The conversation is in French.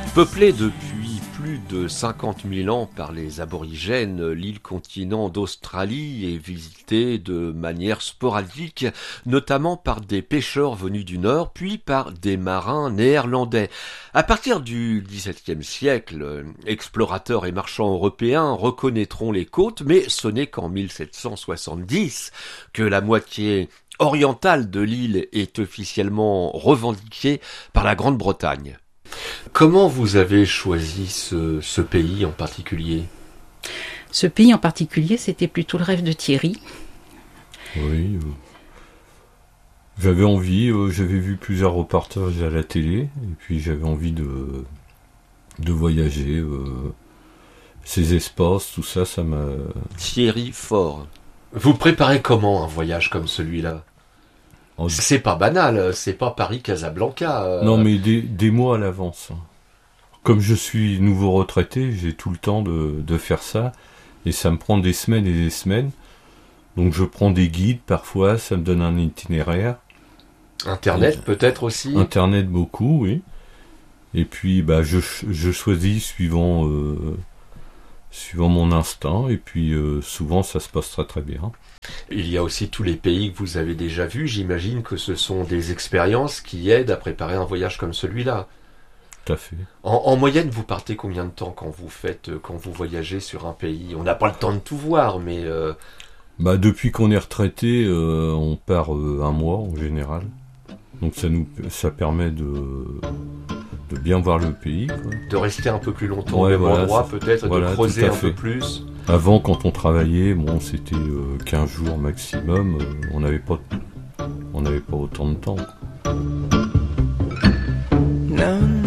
Peuplée depuis plus de 50 000 ans par les aborigènes, l'île-continent d'Australie est visitée de manière sporadique, notamment par des pêcheurs venus du Nord, puis par des marins néerlandais. À partir du XVIIe siècle, explorateurs et marchands européens reconnaîtront les côtes, mais ce n'est qu'en 1770 que la moitié orientale de l'île est officiellement revendiquée par la Grande-Bretagne. Comment vous avez choisi ce pays en particulier ? Ce pays en particulier, c'était plutôt le rêve de Thierry. Oui, j'avais envie, j'avais vu plusieurs reportages à la télé, et puis j'avais envie de voyager, ces espaces, tout ça, ça m'a... Thierry Faure. Vous préparez comment un voyage comme celui-là ? C'est pas banal, c'est pas Paris-Casablanca. Non, mais des mois à l'avance. Comme je suis nouveau retraité, j'ai tout le temps de faire ça, et ça me prend des semaines et des semaines. Donc je prends des guides, parfois, ça me donne un itinéraire. Internet peut-être aussi ? Internet beaucoup, oui. Et puis je choisis suivant mon instinct, et puis souvent ça se passe très très bien. Il y a aussi tous les pays que vous avez déjà vus. J'imagine que ce sont des expériences qui aident à préparer un voyage comme celui-là. Tout à fait. En moyenne, vous partez combien de temps quand vous voyagez sur un pays ? On n'a pas le temps de tout voir, mais... Depuis qu'on est retraité, on part un mois en général. Donc ça permet de bien voir le pays, quoi. De rester un peu plus longtemps au même endroit, peut-être, de creuser un peu plus. Avant, quand on travaillait, c'était 15 jours maximum. On n'avait pas autant de temps. No.